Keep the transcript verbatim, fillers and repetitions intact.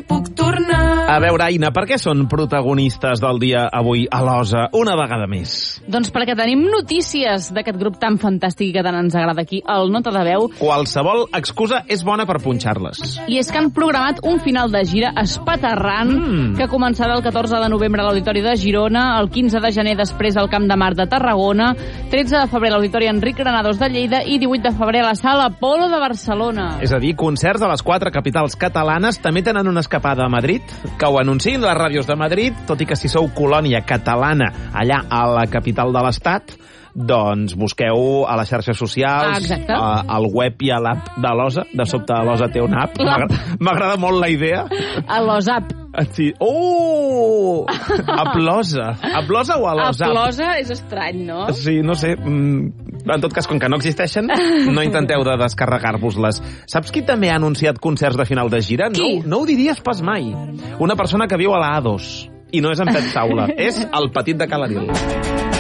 puc tornar. A veure, Aina, per què són protagonistes del dia avui a l'Osa una vegada més? Doncs perquè tenim notícies d'aquest grup tan fantàstic que tant ens agrada aquí, el Nota de Veu. Qualsevol excusa és bona per punxar-les. I és que han programat un final de gira espaterrant mm. que començarà el catorze de novembre a l'Auditori de Girona, el quinze de gener després al Camp de Mar de Tarragona, tretze de febrer a l'Auditori Enric Granados de Lleida i divuit de febrer a la Sala Apolo de Barcelona. És a dir, concerts a les quatre capitals catalanes. També tenen una escapada a Madrid, que ho anunciïn les ràdios de Madrid, tot i que si sou colònia catalana allà a la capital de l'Estat, doncs busqueu a les xarxes socials, ah, a, al web i a l'app de l'Osa. De sobte l'Osa té una app. M'agrada molt la idea. A l'Osap. Sí. Oh! Aplosa. Aplosa o a l'Osap? Aplosa és estrany, no? Sí, no sé. En tot cas, com que no existeixen, no intenteu de descarregar-vos-les. Saps qui també ha anunciat concerts de final de gira? Qui? No, no ho diries pas mai. Una persona que viu a la A dos. I no és en Pep Saula, és el Petit de Calaril.